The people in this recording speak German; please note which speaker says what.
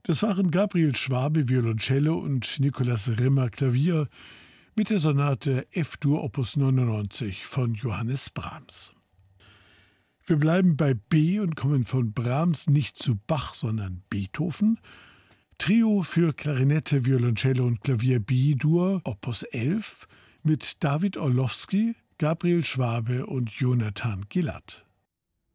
Speaker 1: Das waren Gabriel Schwabe Violoncello und Nikolaus Rimmer Klavier mit der Sonate F-Dur Opus 99 von Johannes Brahms. Wir bleiben bei B und kommen von Brahms nicht zu Bach, sondern Beethoven. Trio für Klarinette, Violoncello und Klavier B-Dur Opus 11 mit David Orlowski, Gabriel Schwabe und Jonathan Gilat.